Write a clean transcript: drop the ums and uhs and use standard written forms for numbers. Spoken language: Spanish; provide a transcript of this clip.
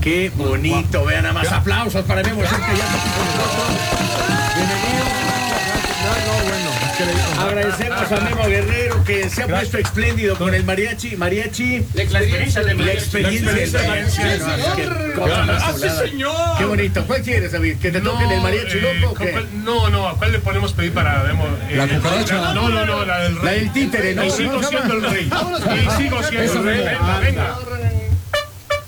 Qué bonito, vean nada más. Aplausos para Memo Cerca, ya bienvenido. Agradecemos a Memo Guerrero que se ha puesto espléndido con el mariachi. La experiencia del mariachi. Señor. Qué bonito. ¿Cuál quieres, David? ¿Que te toquen el mariachi loco o qué? No, ¿a cuál le podemos pedir para Memo? La cucaracha. No, la del rey. La del títere, ¿no? Y sigo siendo el rey. Venga.